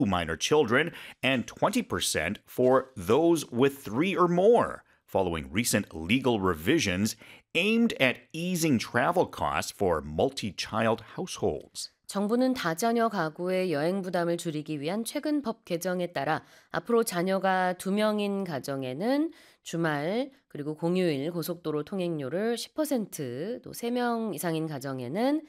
minor children and 20% for those with three or more, following recent legal revisions aimed at easing travel costs for multi-child households. 정부는 다자녀 가구의 여행 부담을 줄이기 위한 최근 법 개정에 따라 앞으로 자녀가 2명인 가정에는 주말 그리고 공휴일 고속도로 통행료를 10%, 또 3명 이상인 가정에는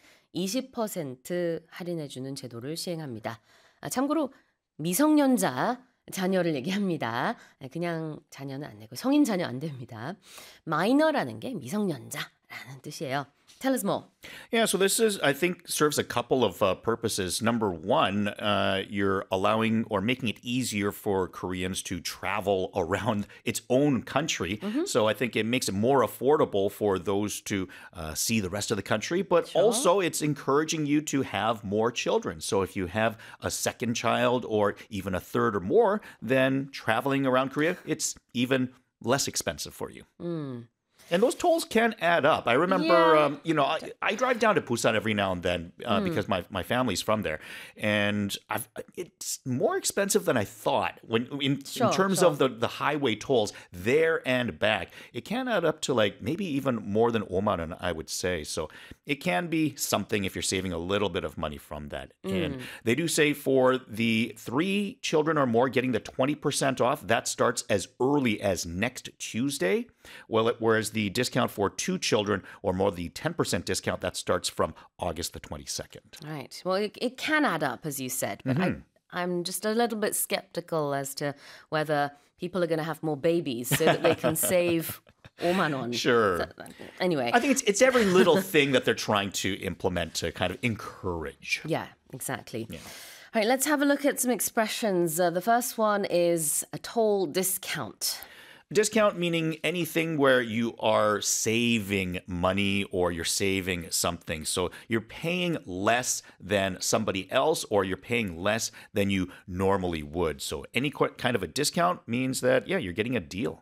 20% 할인해주는 제도를 시행합니다. 참고로 미성년자 자녀를 얘기합니다. 그냥 자녀는 안 되고 성인 자녀 안 됩니다. 마이너라는 게 미성년자라는 뜻이에요. Tell us more. Yeah, so this is, I think, serves a couple of purposes. Number one, you're allowing or making it easier for Koreans to travel around its own country. So I think it makes it more affordable for those to see the rest of the country. But also, it's encouraging you to have more children. So if you have a second child or even a third or more, then traveling around Korea, it's even less expensive for you. And those tolls can add up. I remember, I drive down to Busan every now and then because my family's from there. And it's more expensive than I thought. In terms of the highway tolls there and back, it can add up to like maybe even more than 5만 원, I would say. So it can be something if you're saving a little bit of money from that. And they do say for the 3 children or more getting the 20% off, that starts as early as next Tuesday. Whereas the discount for 2 children or more, the 10% discount, that starts from August the 22nd. Right. Well, it can add up, as you said, but I'm just a little bit skeptical as to whether people are going to have more babies so that they can save 5만 원. Sure. So, anyway. I think it's every little thing that they're trying to implement to kind of encourage. Yeah, exactly. Yeah. All right, let's have a look at some expressions. The first one is a toll discount. Discount meaning anything where you are saving money or you're saving something. So you're paying less than somebody else or you're paying less than you normally would. So any kind of a discount means that, yeah, you're getting a deal.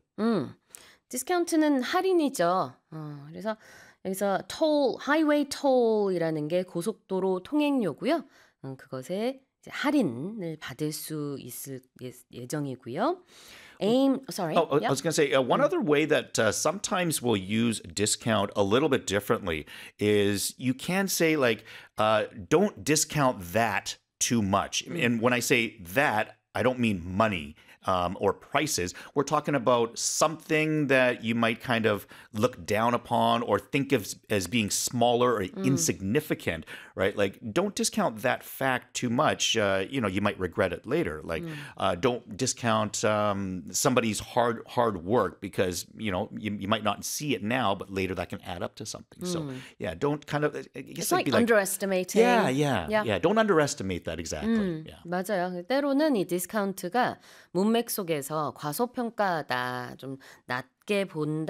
디스카운트는 할인이죠. 그래서 여기서 하이웨이 톨이라는 게 고속도로 통행료고요. 그것에 이제 할인을 받을 수 있을 예정이고요. I was going to say, one other way that sometimes we'll use discount a little bit differently is you can say like, don't discount that too much. And when I say that, I don't mean money. Or prices. We're talking about something that you might kind of look down upon or think of as being smaller or insignificant, right? Like, don't discount that fact too much. You might regret it later. Like, don't discount somebody's hard work because, you might not see it now, but later that can add up to something. So, yeah, don't kind of... It's like underestimating. Yeah. Don't underestimate that exactly. Yeah. 맞아요. 때로는 이 디스카운트가 문맥 속에서 과소평가다, 좀 낮게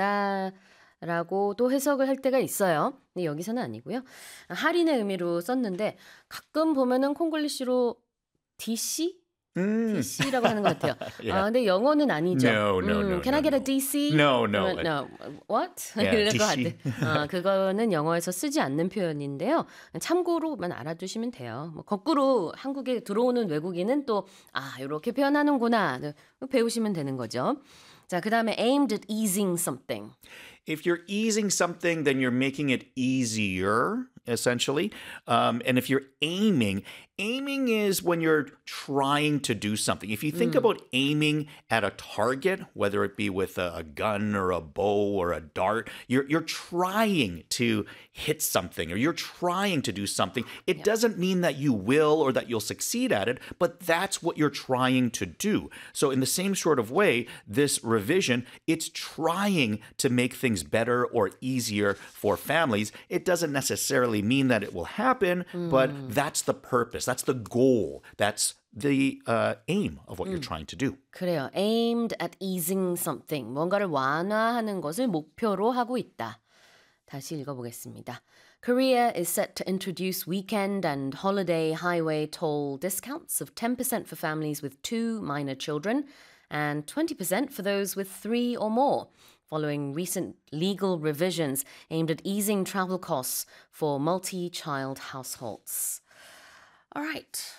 본다라고 또 해석을 할 때가 있어요. 근데 여기서는 아니고요. 할인의 의미로 썼는데 가끔 보면은 콩글리시로 DC? DC라고 하는 것 같아요. Yeah. 근데 영어는 아니죠. No. Can I get a DC? No. What? Yeah, 이럴 것 DC. 같아. 그거는 영어에서 쓰지 않는 표현인데요. 참고로만 알아두시면 돼요. 거꾸로 한국에 들어오는 외국인은 또 이렇게 표현하는구나. 배우시면 되는 거죠. 자, 그다음에 aimed at easing something. If you're easing something, then you're making it easier, essentially. And if you're aiming is when you're trying to do something. If you think about aiming at a target, whether it be with a gun or a bow or a dart, you're trying to hit something or you're trying to do something. It doesn't mean that you will or that you'll succeed at it, but that's what you're trying to do. So in the same sort of way, this revision, it's trying to make things better or easier for families. It doesn't necessarily mean that it will happen, but that's the purpose. That's the goal. That's the aim of what you're trying to do. 그래요. Aimed at easing something. 뭔가를 완화하는 것을 목표로 하고 있다. 다시 읽어보겠습니다. Korea is set to introduce weekend and holiday highway toll discounts of 10% for families with 2 minor children and 20% for those with 3 or more, following recent legal revisions aimed at easing travel costs for multi-child households. All right.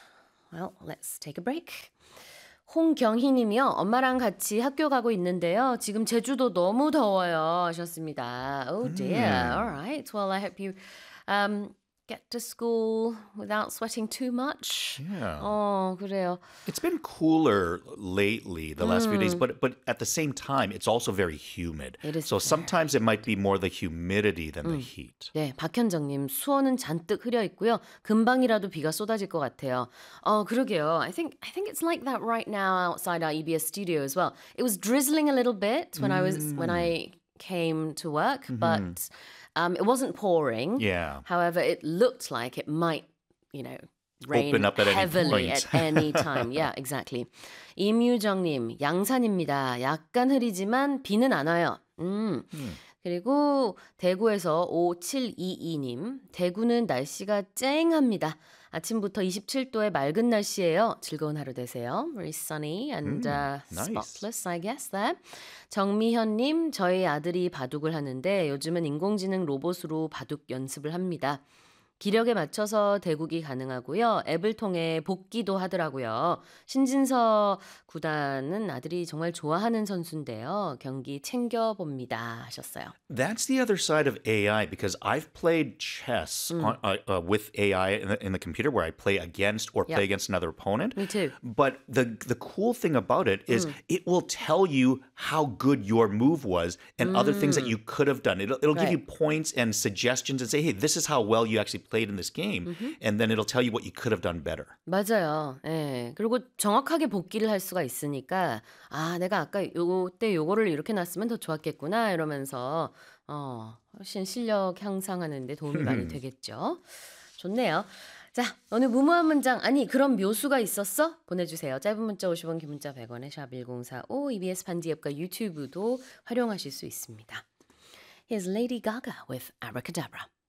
Well, let's take a break. 홍경희 님이요. 엄마랑 같이 학교 가고 있는데요. 지금 제주도 너무 더워요. 하셨습니다. Oh dear. All right. Well, I hope you get to school without sweating too much. Yeah. 그래요. It's been cooler lately, the last few days, but at the same time, it's also very humid. It is So sometimes it might be more the humidity than the heat. 네, 박현정님 수원은 잔뜩 흐려 있고요. 금방이라도 비가 쏟아질 것 같아요. 그러게요. I think it's like that right now outside our EBS studio as well. It was drizzling a little bit when I came to work, but it wasn't pouring. Yeah. However, it looked like it might, rain Open up at any heavily point. at any time. Yeah, exactly. 임유정님, 양산입니다. 약간 흐리지만 비는 안 와요. 그리고 대구에서 5722님, 대구는 날씨가 쨍합니다. 아침부터 27도의 맑은 날씨예요. 즐거운 하루 되세요. Very sunny and nice. spotless, I guess that. 정미현님, 저희 아들이 바둑을 하는데 요즘은 인공지능 로봇으로 바둑 연습을 합니다. 기력에 맞춰서 대국이 가능하고요. 앱을 통해 복기도 하더라고요. 신진서 구단은 아들이 정말 좋아하는 선수인데요. 경기 챙겨봅니다 하셨어요. That's the other side of AI because I've played chess with AI in the computer where I play against or play against another opponent. Me too. But the cool thing about it is it will tell you how good your move was and other things that you could have done. It'll give you points and suggestions and say, hey, this is how well you actually played in this game. And then it'll tell you what you could have done better. 맞아요. 예. 그리고 정확하게 복기를 할 수가 있으니까 내가 아까 요때 요거를 이렇게 놨으면 더 좋았겠구나 이러면서 훨씬 실력 향상하는 데 도움이 많이 되겠죠. 좋네요. 자, 오늘 무모한 문장 그런 묘수가 있었어? 보내주세요. 짧은 문자 50원, 긴 문자 100원에 샵 1045 EBS 반지 앱과 유튜브도 활용하실 수 있습니다. Here's Lady Gaga with Abracadabra.